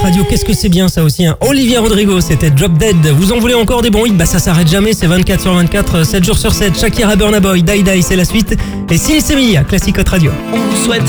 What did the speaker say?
Radio, qu'est-ce que c'est bien ça aussi, hein. Olivia Rodrigo, c'était Drop Dead. Vous en voulez encore des bons hits? Bah ça s'arrête jamais, c'est 24 sur 24, 7 jours sur 7. Shakira, Burna Boy, Die Die, c'est la suite. Et si c'est Emilia, classique Hot Radio. On vous souhaite